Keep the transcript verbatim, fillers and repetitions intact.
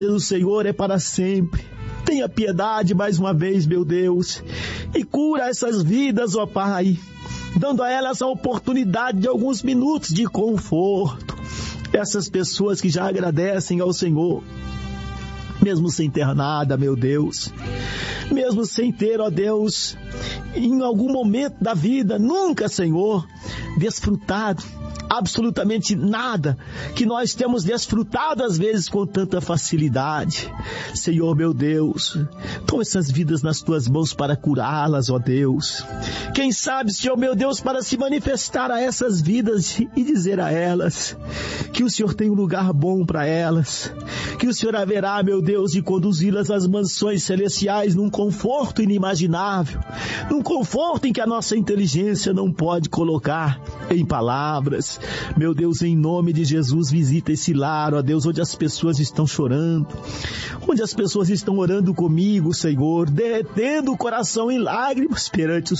O Senhor é para sempre. Tenha piedade mais uma vez, meu Deus, e cura essas vidas, ó Pai, dando a elas a oportunidade de alguns minutos de conforto. Essas pessoas que já agradecem ao Senhor, mesmo sem ter nada, meu Deus, mesmo sem ter, ó Deus, em algum momento da vida, nunca, Senhor, desfrutado absolutamente nada que nós temos desfrutado às vezes com tanta facilidade. Senhor meu Deus, toma essas vidas nas tuas mãos para curá-las, ó Deus. Quem sabe, Senhor meu Deus, para se manifestar a essas vidas e dizer a elas que o Senhor tem um lugar bom para elas, que o Senhor haverá, meu Deus, de conduzi-las às mansões celestiais num conforto inimaginável, num conforto em que a nossa inteligência não pode colocar em palavras. Meu Deus, em nome de Jesus, visita esse lar, ó Deus, onde as pessoas estão chorando, onde as pessoas estão orando comigo, Senhor, derretendo o coração em lágrimas perante o